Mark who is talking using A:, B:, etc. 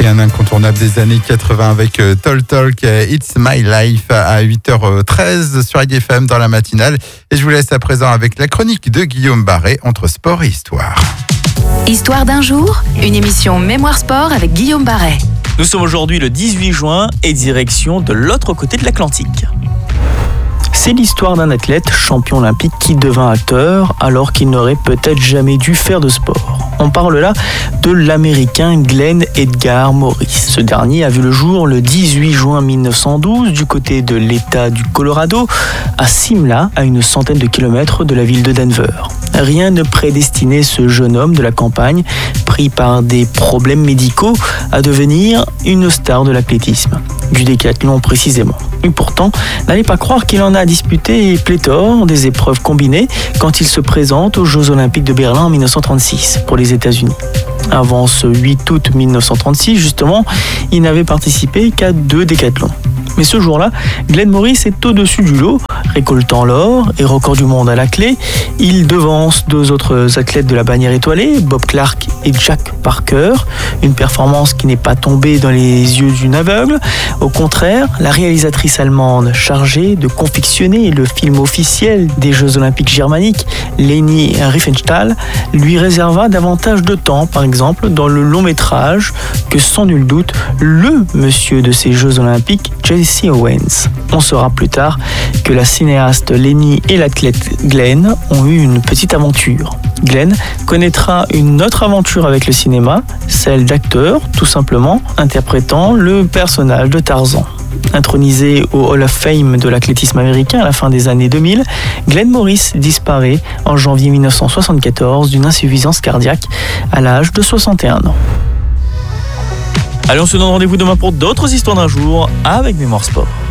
A: Et un incontournable des années 80 avec Talk, It's My Life à 8h13 sur IDFM dans la matinale. Et je vous laisse à présent avec la chronique de Guillaume Barret entre sport et histoire.
B: Histoire d'un jour, une émission Mémoire Sport avec Guillaume Barret.
C: Nous sommes aujourd'hui le 18 juin et direction de l'autre côté de l'Atlantique. C'est l'histoire d'un athlète champion olympique qui devint acteur alors qu'il n'aurait peut-être jamais dû faire de sport. On parle là de l'Américain Glenn Edgar Morris. Ce dernier a vu le jour le 18 juin 1912 du côté de l'État du Colorado, à Simla, à une centaine de kilomètres de la ville de Denver. Rien ne prédestinait ce jeune homme de la campagne, pris par des problèmes médicaux, à devenir une star de l'athlétisme, du décathlon précisément. Et pourtant, n'allez pas croire qu'il en a disputé pléthore des épreuves combinées quand il se présente aux Jeux Olympiques de Berlin en 1936 pour les États-Unis. Avant ce 8 août 1936, justement, il n'avait participé qu'à 2 décathlons. Mais ce jour-là, Glenn Morris est au-dessus du lot, récoltant l'or et record du monde à la clé. Il devance 2 autres athlètes de la bannière étoilée, Bob Clark et Jack Parker. Une performance qui n'est pas tombée dans les yeux d'une aveugle. Au contraire, la réalisatrice allemande chargée de confectionner le film officiel des Jeux Olympiques germaniques, Leni Riefenstahl, lui réserva davantage de temps, par exemple, dans le long métrage que sans nul doute, le monsieur de ces Jeux Olympiques, Jesse Owens. On saura plus tard que la cinéaste Leni et l'athlète Glenn ont eu une petite aventure. Glenn connaîtra une autre aventure avec le cinéma, celle d'acteur, tout simplement, interprétant le personnage de Tarzan. Intronisé au Hall of Fame de l'athlétisme américain à la fin des années 2000, Glenn Morris disparaît en janvier 1974 d'une insuffisance cardiaque à l'âge de 61 ans. Allez, on se donne rendez-vous demain pour d'autres histoires d'un jour avec Mémoire Sport.